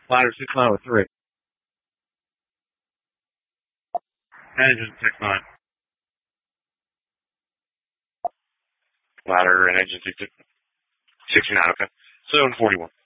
Ladder 6903. Engine 69. Ladder and engine 69, okay. 741.